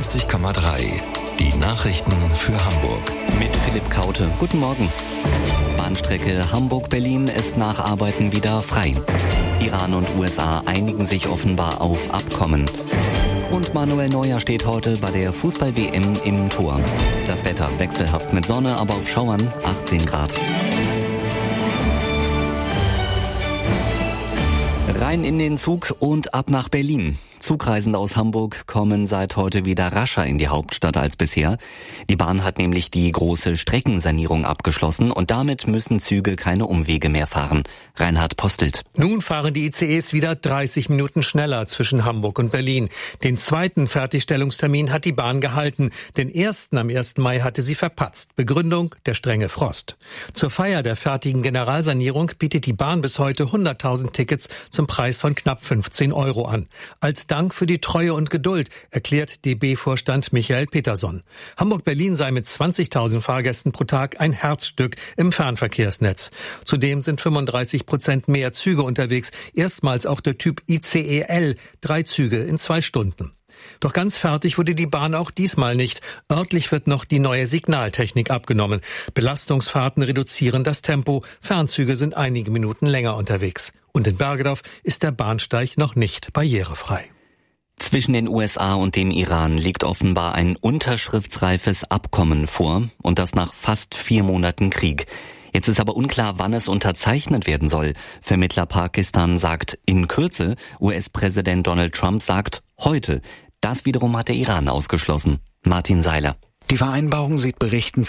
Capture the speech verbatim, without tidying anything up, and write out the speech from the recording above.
neunzig Komma drei. Die Nachrichten für Hamburg. Mit Philipp Kaute. Guten Morgen. Bahnstrecke Hamburg-Berlin ist nach Arbeiten wieder frei. Iran und U S A einigen sich offenbar auf Abkommen. Und Manuel Neuer steht heute bei der Fußball-W M im Tor. Das Wetter wechselhaft mit Sonne, aber auch Schauern, achtzehn Grad. Rein in den Zug und ab nach Berlin. Zugreisende aus Hamburg kommen seit heute wieder rascher in die Hauptstadt als bisher. Die Bahn hat nämlich die große Streckensanierung abgeschlossen und damit müssen Züge keine Umwege mehr fahren. Reinhard Postelt. Nun fahren die I C Es wieder dreißig Minuten schneller zwischen Hamburg und Berlin. Den zweiten Fertigstellungstermin hat die Bahn gehalten. Den ersten am ersten Mai hatte sie verpatzt. Begründung: der strenge Frost. Zur Feier der fertigen Generalsanierung bietet die Bahn bis heute hunderttausend Tickets zum Preis von knapp fünfzehn Euro an. Als Dank für die Treue und Geduld, erklärt D B-Vorstand Michael Peterson. Hamburg-Berlin sei mit zwanzigtausend Fahrgästen pro Tag ein Herzstück im Fernverkehrsnetz. Zudem sind fünfunddreißig Prozent mehr Züge unterwegs, erstmals auch der Typ I C E L, drei Züge in zwei Stunden. Doch ganz fertig wurde die Bahn auch diesmal nicht. Örtlich wird noch die neue Signaltechnik abgenommen. Belastungsfahrten reduzieren das Tempo. Fernzüge sind einige Minuten länger unterwegs. Und in Bergedorf ist der Bahnsteig noch nicht barrierefrei. Zwischen den U S A und dem Iran liegt offenbar ein unterschriftsreifes Abkommen vor, und das nach fast vier Monaten Krieg. Jetzt ist aber unklar, wann es unterzeichnet werden soll. Vermittler Pakistan sagt in Kürze, U S-Präsident Donald Trump sagt heute. Das wiederum hat der Iran ausgeschlossen. Martin Seiler. Die Vereinbarung sieht Berichten